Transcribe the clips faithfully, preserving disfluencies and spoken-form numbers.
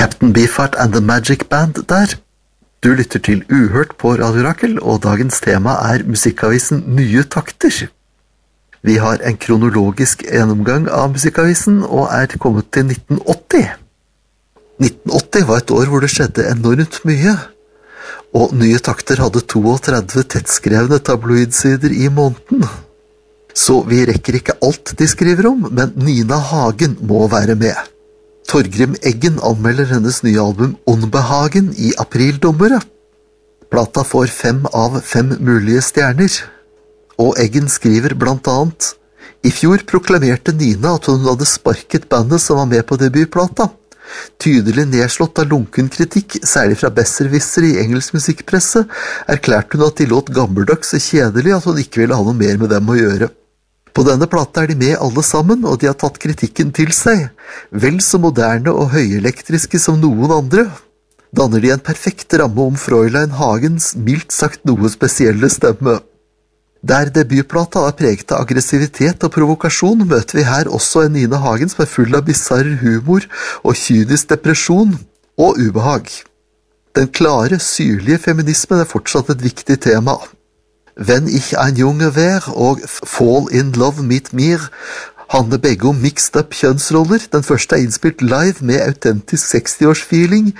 Captain Beefheart and the Magic Band der. Du lytter til Uhørt på Radio Rakel, og dagens tema er musikkavisen Nye Takter. Vi har en kronologisk gjennomgang av musikkavisen, og er kommet til nitten åtti. nitten åtti var et år hvor det skjedde enormt mye, og Nye Takter hadde trettito tettskrevne tabloidsider i måneden. Så vi rekker ikke alt de skriver om, men Nina Hagen må være med. Torgrim Eggen anmelder hennes nye album Åndbehagen i aprildommeret. Plata får fem av fem mulige stjerner, og Eggen skriver blant annet: I fjor proklamerte Nina at hun hadde sparket bandet som var med på debutplata. Tydelig nedslått av lunken kritikk, særlig fra besserwisser i engelsk musikkpresse, erklærte hun at de låt gammeldags og kjedelig, at hun ikke ville ha noe mer med dem å gjøre. På denne plata er de med alle sammen, og de har tatt kritikken til seg. Vel så moderne og høyelektriske som noen andre, danner de en perfekt ramme om Fräulein Hagens mildt sagt noe spesielle stemme. Der debutplata er preget av aggressivitet og provokasjon, møter vi her også en Nina Hagen som er full av bizarr humor og kynisk depresjon og ubehag. Den klare, syrlige feminismen er fortsatt et viktig tema. Wenn ich ein Junge wär og Fall in Love mit mir handler begge om mixed up kjønnsroller. Den første er innspilt live med autentisk seksti-års-feeling,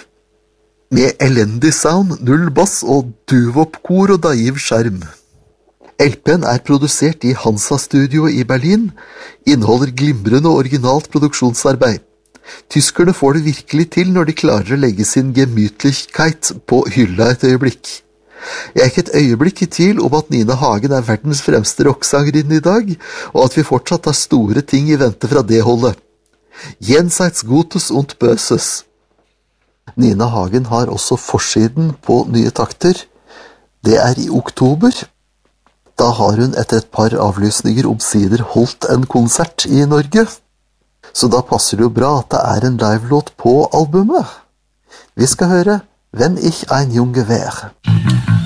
med elendig sound, null bass og duvop-kor og naiv skjerm. L P-en er produsert i Hansa-studioet i Berlin, inneholder glimrende og originalt produksjonsarbeid. Tyskerne får det virkelig til når de klarer å legge sin Gemütlichkeit på hylla et øyeblikk. Jeg er ikke et øyeblikk i tvil om at Nina Hagen er verdens fremste rocksangerinne i dag, og at vi fortsatt har store ting i vente fra det holdet. Jenseits Gutes und Böses. Nina Hagen har også forsiden på Nye Takter. Det er i oktober. Da har hun etter et par avlysninger omsider holdt en konsert i Norge. Så da passer det jo bra at det er en livelåt på albumet. Vi skal høre Wenn ich ein Junge wär.